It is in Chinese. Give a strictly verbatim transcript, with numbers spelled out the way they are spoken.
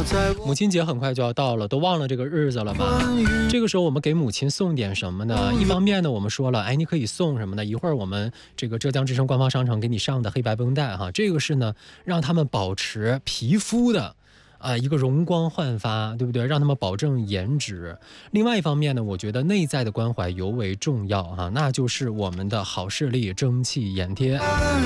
母亲节很快就要到了，都忘了这个日子了吗？这个时候我们给母亲送点什么呢？一方面呢，我们说了，哎，你可以送什么呢？一会儿我们这个浙江之声官方商城给你上的黑白绷带哈，这个是呢，让他们保持皮肤的。啊，一个容光焕发，对不对？让他们保证颜值。另外一方面呢，我觉得内在的关怀尤为重要哈、啊，那就是我们的好视力、蒸汽眼贴。